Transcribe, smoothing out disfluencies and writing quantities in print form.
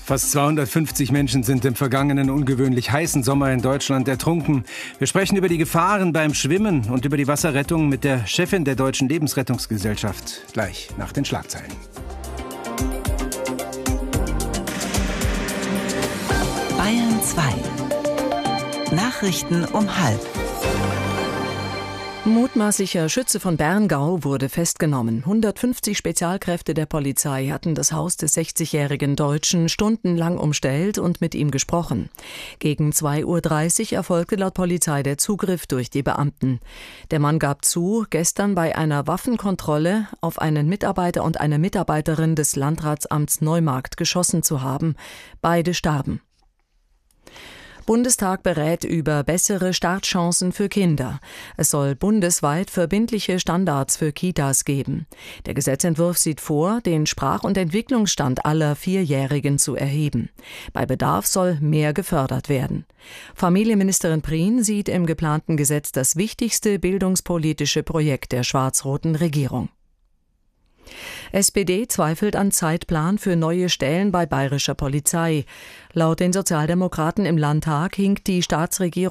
Fast 250 Menschen sind im vergangenen ungewöhnlich heißen Sommer in Deutschland ertrunken. Wir sprechen über die Gefahren beim Schwimmen und über die Wasserrettung mit der Chefin der Deutschen Lebensrettungsgesellschaft. Gleich nach den Schlagzeilen. Bayern 2. Nachrichten um 12:30. Mutmaßlicher Schütze von Berngau wurde festgenommen. 150 Spezialkräfte der Polizei hatten das Haus des 60-jährigen Deutschen stundenlang umstellt und mit ihm gesprochen. Gegen 2:30 Uhr erfolgte laut Polizei der Zugriff durch die Beamten. Der Mann gab zu, gestern bei einer Waffenkontrolle auf einen Mitarbeiter und eine Mitarbeiterin des Landratsamts Neumarkt geschossen zu haben. Beide starben. Bundestag berät über bessere Startchancen für Kinder. Es soll bundesweit verbindliche Standards für Kitas geben. Der Gesetzentwurf sieht vor, den Sprach- und Entwicklungsstand aller Vierjährigen zu erheben. Bei Bedarf soll mehr gefördert werden. Familienministerin Prien sieht im geplanten Gesetz das wichtigste bildungspolitische Projekt der schwarz-roten Regierung. SPD zweifelt an Zeitplan für neue Stellen bei bayerischer Polizei. Laut den Sozialdemokraten im Landtag hinkt die Staatsregierung